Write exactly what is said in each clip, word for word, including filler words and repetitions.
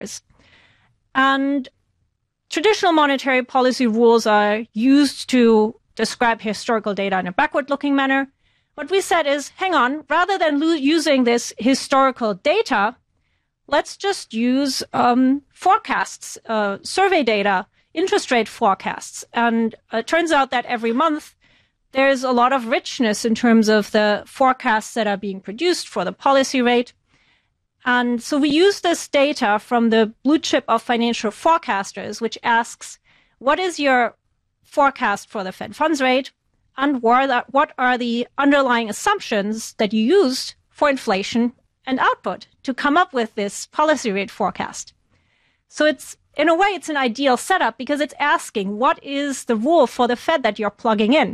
And traditional monetary policy rules are used to describe historical data in a backward-looking manner. What we said is, hang on, rather than lo- using this historical data, let's just use um, forecasts, uh, survey data, interest rate forecasts. And it turns out that every month there's a lot of richness in terms of the forecasts that are being produced for the policy rate. And so we use this data from the blue chip of financial forecasters, which asks, what is your forecast for the Fed funds rate? And what are the underlying assumptions that you used for inflation and output to come up with this policy rate forecast? So it's, in a way, it's an ideal setup because it's asking, what is the rule for the Fed that you're plugging in?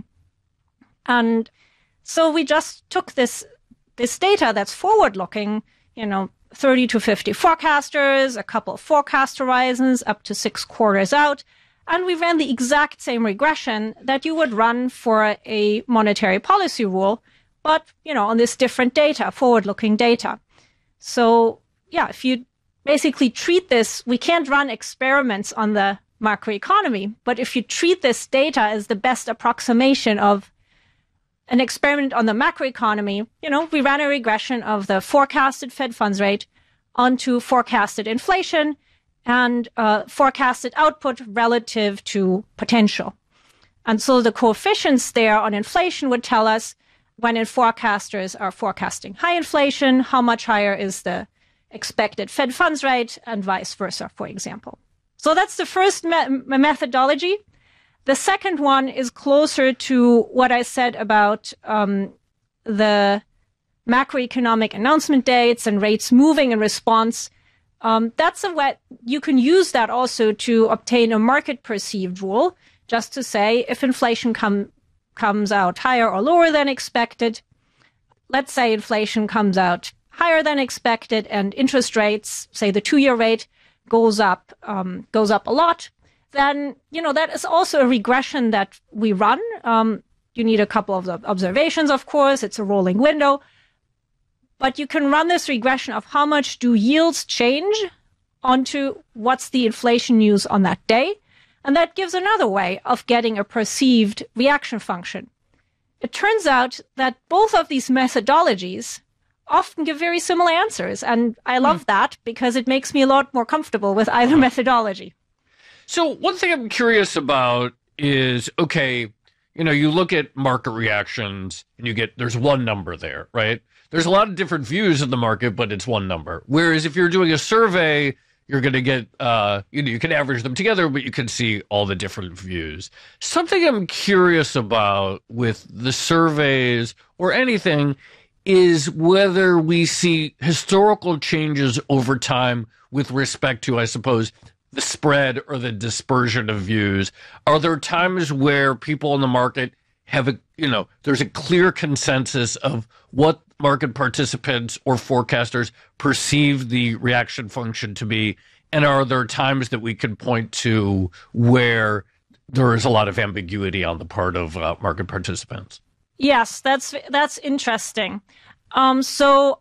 And so we just took this, this data that's forward-looking, you know, thirty to fifty forecasters, a couple of forecast horizons up to six quarters out. And we ran the exact same regression that you would run for a monetary policy rule, but, you know, on this different data, forward-looking data. So, yeah, if you basically treat this, we can't run experiments on the macroeconomy, but if you treat this data as the best approximation of an experiment on the macroeconomy, you know, we ran a regression of the forecasted Fed funds rate onto forecasted inflation and uh, forecasted output relative to potential. And so the coefficients there on inflation would tell us when in forecasters are forecasting high inflation, how much higher is the expected Fed funds rate, and vice versa, for example. So that's the first me- methodology. The second one is closer to what I said about um, the macroeconomic announcement dates and rates moving in response. Um, that's a way you can use that also to obtain a market perceived rule, just to say if inflation come, comes out higher or lower than expected. Let's say inflation comes out higher than expected and interest rates, say the two-year rate, goes up, um, goes up a lot. Then, you know, that is also a regression that we run. Um, you need a couple of observations, of course. It's a rolling window. But you can run this regression of how much do yields change onto what's the inflation news on that day. And that gives another way of getting a perceived reaction function. It turns out that both of these methodologies often give very similar answers. And I love mm. that because it makes me a lot more comfortable with either methodology. So one thing I'm curious about is, okay, you know, you look at market reactions and you get, there's one number there, right? There's a lot of different views of the market, but it's one number. Whereas if you're doing a survey, you're going to get, uh, you know, you can average them together, but you can see all the different views. Something I'm curious about with the surveys or anything is whether we see historical changes over time with respect to, I suppose, the spread or the dispersion of views. Are there times where people in the market have a, you know, there's a clear consensus of what market participants or forecasters perceive the reaction function to be? And are there times that we can point to where there is a lot of ambiguity on the part of uh, market participants? Yes, that's, that's interesting. Um, so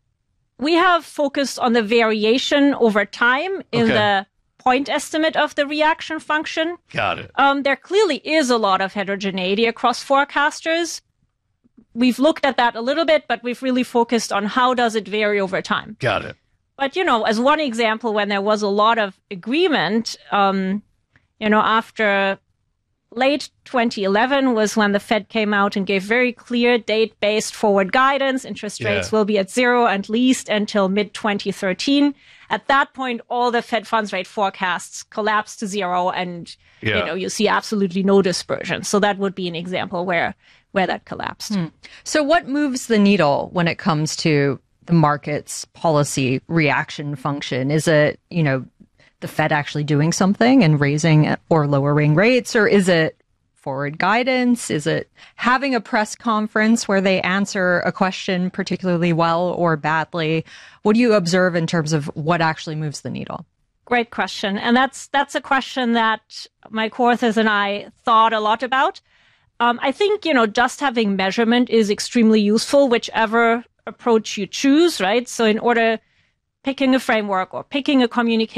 we have focused on the variation over time in okay. the point estimate of the reaction function. Got it. Um, there clearly is a lot of heterogeneity across forecasters. We've looked at that a little bit, but we've really focused on how does it vary over time. Got it. But, you know, as one example, when there was a lot of agreement, um, you know, after late twenty eleven was when the Fed came out and gave very clear date-based forward guidance. Interest rates yeah. will be at zero at least until mid twenty thirteen. At that point, all the Fed funds rate forecasts collapse to zero and, yeah. you know, you see absolutely no dispersion. So that would be an example where, where that collapsed. Hmm. So what moves the needle when it comes to the market's policy reaction function? Is it, you know, the Fed actually doing something and raising or lowering rates, or is it forward guidance? Is it having a press conference where they answer a question particularly well or badly? What do you observe in terms of what actually moves the needle? Great question. And that's that's a question that my co-authors and I thought a lot about. Um, I think, you know, just having measurement is extremely useful, whichever approach you choose, right? So in order picking a framework or picking a communication